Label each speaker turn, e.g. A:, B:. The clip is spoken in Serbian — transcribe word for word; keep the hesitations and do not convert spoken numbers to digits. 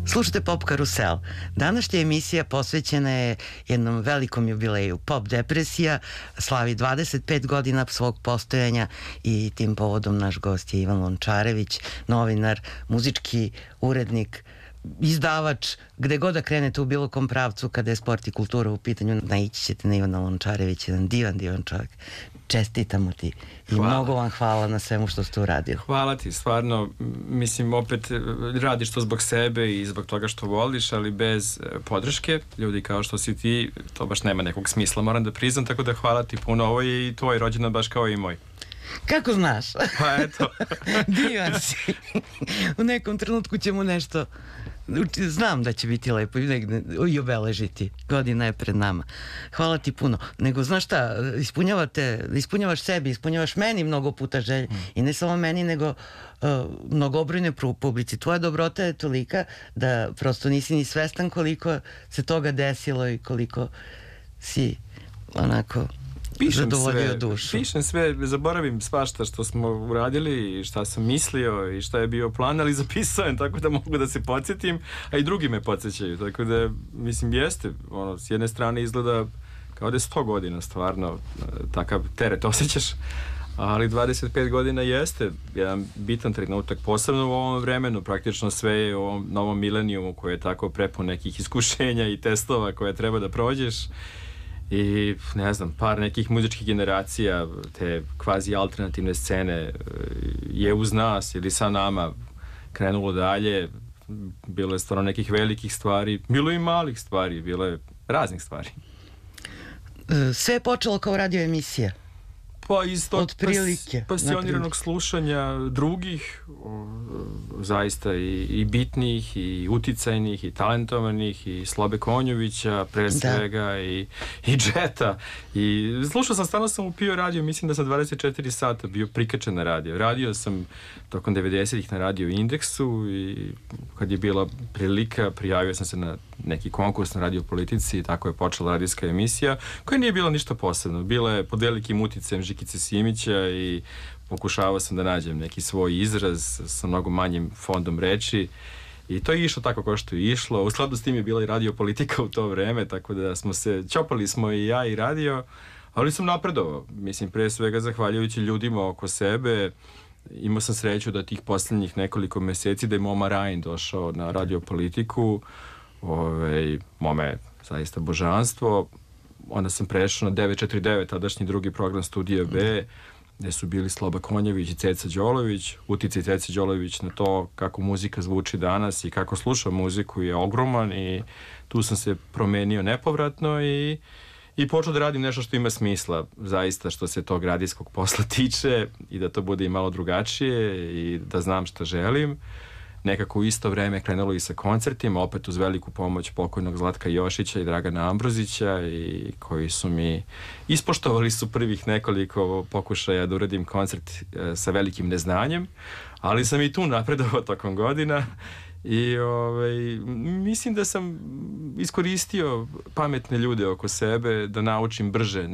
A: Slušajte Pop Karusel. Današnja emisija posvećena je jednom velikom jubileju. Pop Depresija slavi dvadeset pet godina svog postojanja i tim povodom naš gost je Ivan Lončarević, novinar, muzički urednik, izdavač, gde god da krenete u bilo kom pravcu kada je sport i kultura u pitanju, naići ćete na Ivana Lončarevića, jedan divan, divan čovjek. Čestitamo ti i hvala. Mnogo vam hvala na svemu što ste uradio.
B: Hvala ti, stvarno, mislim, opet radiš to zbog sebe i zbog toga što voliš, ali bez podrške, ljudi kao što si ti, to baš nema nekog smisla, moram da priznam, tako da hvala ti puno, ovo je i tvoj rođendan baš kao i moj.
A: Kako znaš?
B: Pa eto.
A: Divan si. U nekom trenutku ćemo nešto... Znam da će biti lepo i obeležiti. Godina je pred nama. Hvala ti puno. Nego, znaš šta, ispunjavate, ispunjavaš sebi, ispunjavaš meni mnogo puta želje. Mm. I ne samo meni, nego uh, mnogobrojne publici. Tvoja dobrota je tolika da prosto nisi ni svestan koliko se toga desilo i koliko si onako...
B: Pišem sve, pišem sve, zaboravim svašta što smo uradili i šta sam mislio i šta je bio plan, ali zapisujem tako da mogu da se podsjetim, a i drugi me podsjećaju, tako da, mislim, jeste, ono, s jedne strane izgleda kao da je sto godina stvarno, takav teret osjećaš, ali dvadeset pet godina jeste jedan bitan trenutak, posebno u ovom vremenu, praktično sve je u ovom novom milenijumu koji je tako prepun nekih iskušenja i testova koje treba da prođeš. I, ne znam, par nekih muzičkih generacija, te kvazi alternativne scene je uz nas ili sa nama krenulo dalje. Bilo je stvarno nekih velikih stvari, bilo i malih stvari, bilo je raznih stvari.
A: Sve je počelo kao radio emisija.
B: Pa iz tog
A: pas,
B: pasioniranog slušanja drugih, o, zaista i, i bitnih, i uticajnih, i talentovanih, i Slobe Konjovića, pre svega, da. i, i Džeta. I slušao sam, stvarno sam upio radio, mislim da sam dvadeset četiri sata bio prikačen na radio. Radio sam tokom devedesetih na Radio Indeksu i kad je bila prilika, prijavio sam se na neki konkurs na Radio Politici i tako je počela radijska emisija, koja nije bila ništa posebno. Bila je pod velikim uticajem Žikice Simića i pokušavao sam da nađem neki svoj izraz sa mnogo manjim fondom reči i to je išlo tako kao što je išlo. U skladu s tim je bila i Radio Politika u to vreme, tako da smo se, čopali smo i ja i radio, ali sam napredovao. Mislim, pre svega zahvaljujući ljudima oko sebe. Imao sam sreću da tih posljednjih nekoliko meseci da je Moma Rajin došao na Radio Politiku, Ove, mome zaista božanstvo. Onda sam prešao na devet četiri devet, tadašnji drugi program Studija B, gde su bili Sloba Konjević i Ceca Đolović. Uticaj Ceca Đolović na to kako muzika zvuči danas i kako slušam muziku je ogroman i tu sam se promenio nepovratno i, i počeo da radim nešto što ima smisla, zaista, što se tog radijskog posla tiče i da to bude i malo drugačije i da znam šta želim. Nekako u isto vreme krenulo i sa koncertima, opet uz veliku pomoć pokojnog Zlatka Jošića i Dragana Ambrozića, i koji su mi ispoštovali su prvih nekoliko pokušaja da uradim koncert e, sa velikim neznanjem, ali sam i tu napredovao tokom godina i ovaj, mislim da sam iskoristio pametne ljude oko sebe da naučim brže